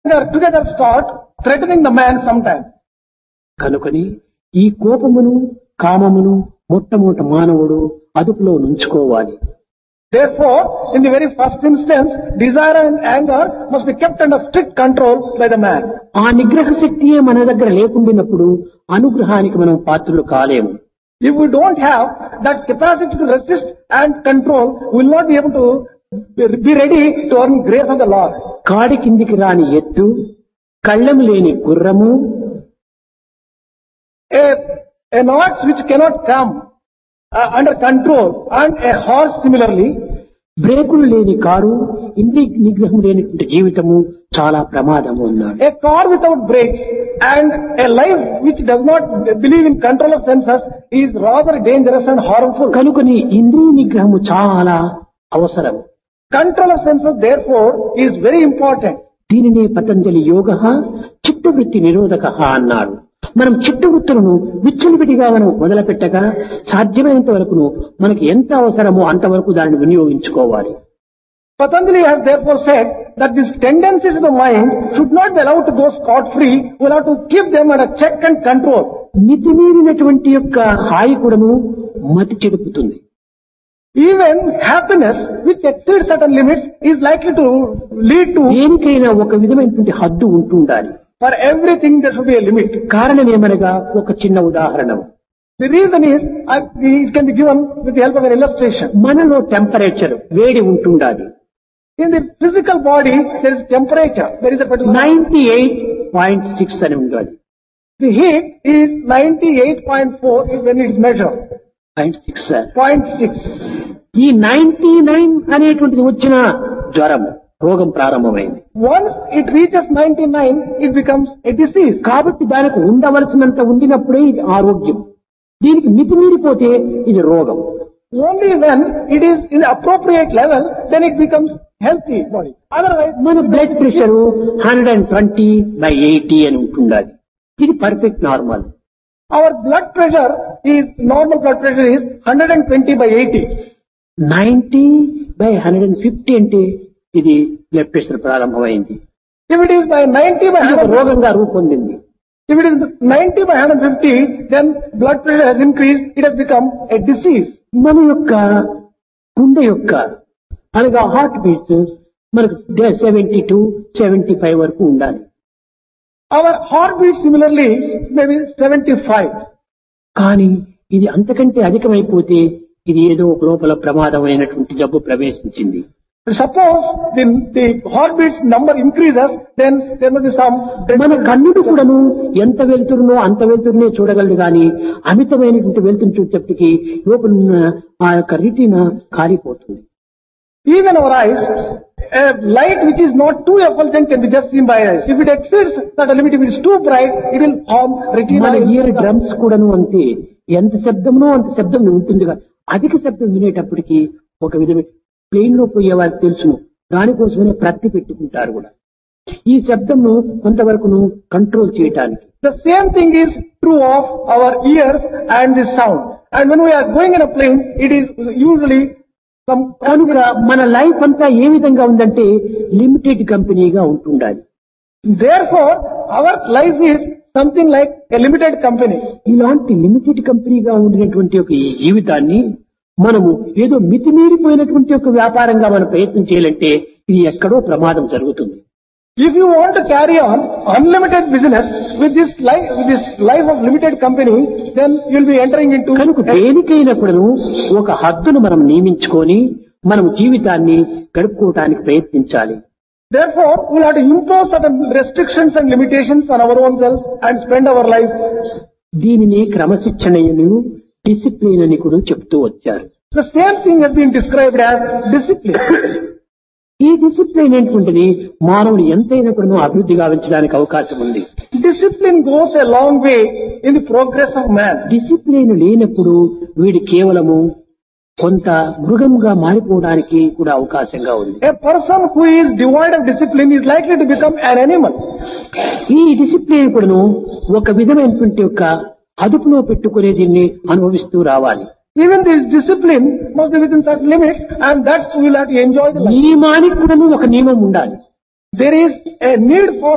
together start threatening the man sometimes. కనుకని ఈ కోపమును కామమును మొట్టమొదట మానవుడు అదుపులో ఉంచుకోవాలి. Therefore, in the very first instance, desire and anger must be kept under strict control by the man. ఆ నిగ్రహ శక్తియే మన దగ్గర లేకుండినప్పుడు అనుగ్రహానికి మనం పాత్రులు కాలేము. If we don't have that capacity to resist and control, we will not be able to be ready to earn grace of the Lord. కాడి కిందికి రాని ఎత్తు, కళ్ళెము లేని గుర్రము, An ox which cannot come under control, and a horse similarly, బ్రేకులు లేని car, ఇంద్రియ నిగ్రహం లేనటువంటి జీవితము చాలా ప్రమాదము అన్నాడు. a car without brakes and a life which does not believe in control of senses is rather dangerous and harmful. కనుకని ఇంద్రియ నిగ్రహము చాలా అవసరం. Control of senses therefore is very important. దీనినే పతంజలి యోగ చిత్తవృత్తి నిరోధక అన్నాడు. మనం చిత్తవృత్తులను విచ్చలవిడిగా మనం మొదలుపెట్టగా సాధ్యమైనంత వరకును మనకి ఎంత అవసరమో అంతవరకు దానిని వినియోగించుకోవాలి. Patanjali has therefore said that these tendencies of the mind should not be allowed to go scot-free. We will have to keep them under check and control. మితిమీరినటువంటి యొక్క హాయి కూడాను మతి చెడుపుతుంది. Even happiness which exceeds certain limits is likely to lead to. దేనికైనా ఒక విధమైనటువంటి హద్దు ఉంటుండాలి. For everything there should be a limit. కారణం ఏమనగా ఒక చిన్న ఉదాహరణ. The reason is, it can be given with the help of an illustration. మనలో టెంపరేచర్ వేడి ఉంటుండాలి. In the physical body, there is temperature. There is a particular 98.6 అని ఉండాలి. The heat is 98.4 when it is measured. 0.6. ఈ 99 అనేటువంటిది వచ్చిన జ్వరము రోగం ప్రారంభమైంది. Once it reaches 99, it becomes a disease. కాబట్టి దానికి ఉండవలసినంత ఉండినప్పుడే ఇది ఆరోగ్యం. దీనికి మితిమీరిపోతే ఇది రోగం. Only when it is in the appropriate level, then it becomes healthy body. Otherwise, మన బ్లడ్ ప్రెషర్ 120/80 అని ఉంటుండాలి. ఇది perfect normal. our blood pressure is, normal blood pressure is 120/80. 90/150 అంటే ఇది బ్లడ్ ప్రెషర్ ప్రారంభమైంది. If it is by 90/100, రోగంగా రూపొందింది. if it is 90/150, then blood pressure has increased. It has become a disease. మన యొక్క గుండె యొక్క అనగా హార్ట్ బీట్స్ మనకు 72-75 వరకు ఉండాలి. Our heartbeat similarly maybe 75. కానీ ఇది అంతకంటే అధికమైపోతే ఇది ఏదో ఒక లోపల ప్రమాదమైనటువంటి జబ్బు ప్రవేశించింది. Suppose the heartbeat's number increases, then there must be some. మన కన్నుడు కూడాను ఎంత వెళ్తురునో అంత వెళ్తురునే చూడగలదు కానీ అమితమైనటువంటి వెళ్తురు చూసేటప్పటికి లోపల ఉన్న ఆ యొక్క రెటీనా కాలిపోతుంది. Even our eyes, a light which is not too effulgent can be just seen by eyes. If it exceeds that limit, if it is too bright, it will form retina. మన year drums కూడాను అంతే, ఎంత శబ్దమునో అంత శబ్దం ఉంటుందిగా. అధిక శబ్దం వినేటప్పటికి ఒక విధమైన ప్లేన్ లో పోయే వారికి తెలుసును, దానికోసమే ప్రతి పెట్టుకుంటారు కూడా ఈ శబ్దంను కొంతవరకును కంట్రోల్ చేయటానికి. The same thing is true of our ears and the sound. And when we are going in a plane, it is usually కనుక మన లైఫ్ అంతా ఏ విధంగా ఉందంటే లిమిటెడ్ కంపెనీగా ఉంటుండాలి. Therefore, our life is something like a limited company. ఇలాంటి limited కంపెనీగా ఉండినటువంటి ఒక ఈ జీవితాన్ని మనము ఏదో మితిమీరిపోయినటువంటి ఒక వ్యాపారంగా మనం ప్రయత్నం చేయాలంటే ఇది ఎక్కడో ప్రమాదం జరుగుతుంది. If you want to carry on unlimited business with this life of limited company, then you will be entering into. కనుక దేనికైనప్పుడు ఒక హద్దును మనం నియమించుకొని మనం జీవితాన్ని గడుపుకోవడానికి ప్రయత్నించాలి. Therefore, we will have to impose certain restrictions and limitations on our own selves and spend our life. దీనిని క్రమశిక్షణను discipline అని కూడా చెప్తూ వచ్చారు. The same thing has been described as discipline. ఈ డిసిప్లిన్ ఏంటంటే మానవుడు ఎంతైనా కూడా అభివృద్ధి గావించడానికి అవకాశం ఉంది. Discipline goes a long way in the progress of man. Discipline లేనప్పుడు వీడు కేవలము కొంత మృగంగా మారిపోవడానికి కూడా అవకాశంగా ఉంది. A person who is devoid of discipline is likely to become an animal. ఈ డిసిప్లిన్ కూడాను ఒక విధమైనటువంటి యొక్క అదుపులో పెట్టుకునే దీన్ని అనుభవిస్తూ రావాలి. Even this discipline must be within certain limits, and that's we will have to enjoy the life. నియమానికి కూడా ఒక నియమం ఉండాలి. There is a need for